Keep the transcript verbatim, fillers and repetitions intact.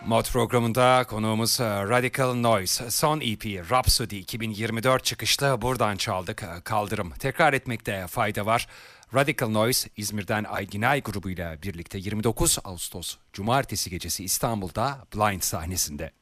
Mod programında konuğumuz Radical Noise. Son E P Rhapsody iki bin yirmi dört çıkışlı buradan çaldık Kaldırım. Tekrar etmekte fayda var. Radical Noise İzmir'den Ayginay grubuyla birlikte yirmi dokuz Ağustos Cumartesi gecesi İstanbul'da Blind sahnesinde.